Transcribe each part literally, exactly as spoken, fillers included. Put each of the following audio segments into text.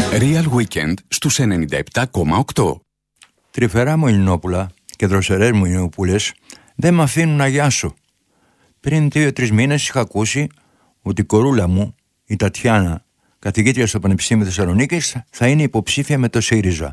Real Weekend στους ενενήντα επτά κόμμα οκτώ. Τρυφερά μου Ελληνόπουλα και δροσερές μου Ελληνοπούλες δεν με αφήνουν να γιάσω. Πριν δύο-τρεις μήνες είχα ακούσει ότι η κορούλα μου, η Τατιάνα, καθηγήτρια στο Πανεπιστήμιο Θεσσαλονίκης, θα είναι υποψήφια με το ΣΥΡΙΖΑ.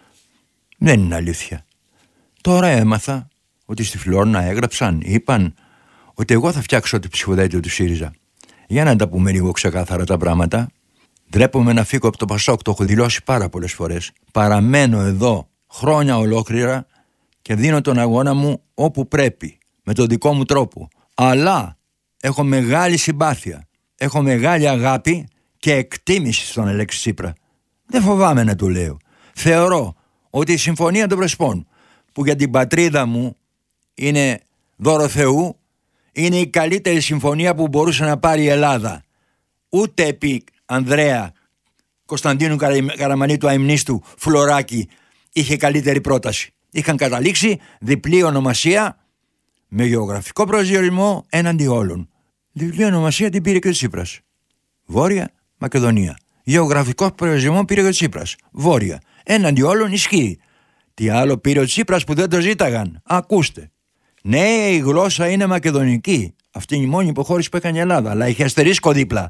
Δεν είναι αλήθεια. Τώρα έμαθα ότι στη Φλόρνα έγραψαν, είπαν ότι εγώ θα φτιάξω το ψηφοδέλτιο του ΣΥΡΙΖΑ. Για να τα πούμε λίγο ξεκάθαρα τα πράγματα. Ντρέπομαι να φύγω από το Πασόκ, το έχω δηλώσει πάρα πολλές φορές. Παραμένω εδώ χρόνια ολόκληρα και δίνω τον αγώνα μου όπου πρέπει, με τον δικό μου τρόπο. Αλλά έχω μεγάλη συμπάθεια, έχω μεγάλη αγάπη και εκτίμηση στον Αλέξη Τσίπρα. Δεν φοβάμαι να του λέω. Θεωρώ ότι η Συμφωνία των Πρεσπών, που για την πατρίδα μου είναι δώρο Θεού, είναι η καλύτερη συμφωνία που μπορούσε να πάρει η Ελλάδα. Ούτε επί Ανδρέα Κωνσταντίνου Καραμανίτου αημνίστου Φλωράκη είχε καλύτερη πρόταση. Είχαν καταλήξει διπλή ονομασία με γεωγραφικό προσδιορισμό έναντι όλων. Διπλή ονομασία την πήρε και ο Τσίπρας. Βόρεια Μακεδονία. Γεωγραφικό προσδιορισμό πήρε και ο Τσίπρας. Βόρεια. Έναντι όλων ισχύει. Τι άλλο πήρε ο Τσίπρας που δεν το ζήταγαν? Ακούστε. Ναι, η γλώσσα είναι μακεδονική. Αυτή είναι η μόνη υποχώρηση που έκανε η Ελλάδα. Αλλά είχε αστερίσκο δίπλα.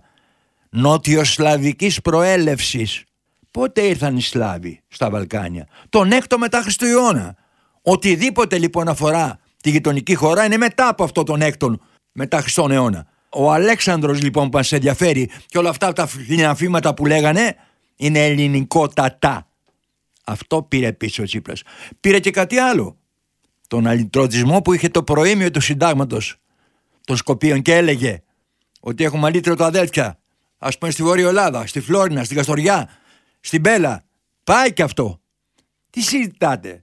Νότιο-σλαβικής προέλευσης. Πότε ήρθαν οι Σλάβοι στα Βαλκάνια? Τον έκτο μετά Χριστουγεννιώνα. Οτιδήποτε λοιπόν αφορά τη γειτονική χώρα είναι μετά από αυτό τον έκτον μετά Χριστόν αιώνα. Ο Αλέξανδρος λοιπόν που μας ενδιαφέρει και όλα αυτά τα αφήματα που λέγανε είναι ελληνικότατα. Αυτό πήρε πίσω ο Τσίπρας. Πήρε και κάτι άλλο. Τον αλυτρωτισμό που είχε το προήμιο του συντάγματος των Σκοπίων και έλεγε ότι έχουμε αλήτρωτο αδέλφια. Ας πούμε στη Βόρεια Ελλάδα, στη Φλόρινα, στην Καστοριά, στην Μπέλα. Πάει και αυτό. Τι συζητάτε?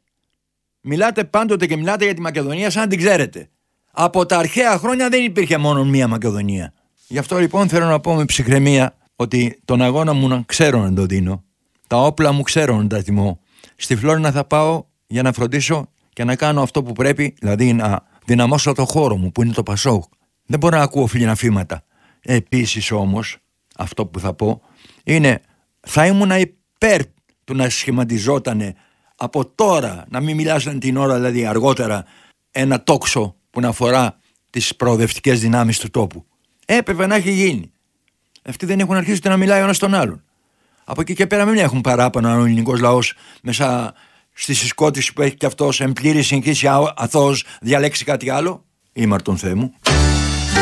Μιλάτε πάντοτε και μιλάτε για τη Μακεδονία σαν να την ξέρετε. Από τα αρχαία χρόνια δεν υπήρχε μόνο μία Μακεδονία. Γι' αυτό λοιπόν θέλω να πω με ψυχραιμία ότι τον αγώνα μου να ξέρω να τον δίνω. Τα όπλα μου ξέρω να τα τιμώ. Στη Φλόρινα θα πάω για να φροντίσω και να κάνω αυτό που πρέπει, δηλαδή να δυναμώσω το χώρο μου που είναι το Πασόκ. Δεν μπορώ να ακούω φιλιναφήματα. Επίσης όμως, αυτό που θα πω είναι θα ήμουν υπέρ του να σχηματιζότανε από τώρα, να μην μιλάσαν την ώρα δηλαδή αργότερα, ένα τόξο που να αφορά τις προοδευτικές δυνάμεις του τόπου. Έπρεπε να έχει γίνει. Αυτοί δεν έχουν αρχίσει να μιλάει ο ένας τον άλλον. Από εκεί και πέρα μην έχουν παράπονο αν ο ελληνικός λαός μέσα στη συσκότηση που έχει και αυτός εν πλήρη συγχύση αθώος διαλέξει κάτι άλλο. Ήμαρτον Θεέ μου.